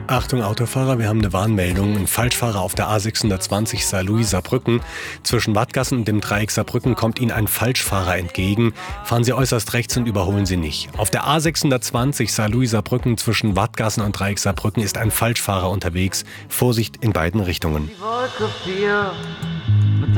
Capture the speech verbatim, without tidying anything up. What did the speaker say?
Achtung Autofahrer, wir haben eine Warnmeldung. Ein Falschfahrer auf der A sechshundertzwanzig Saarlouis-Saarbrücken. Zwischen Wattgassen und dem Dreieck Saarbrücken kommt Ihnen ein Falschfahrer entgegen. Fahren Sie äußerst rechts und überholen Sie nicht. Auf der A sechshundertzwanzig Saarlouis-Saarbrücken zwischen Wattgassen und Dreieck Saarbrücken ist ein Falschfahrer unterwegs. Vorsicht in beiden Richtungen. Die Wolke vier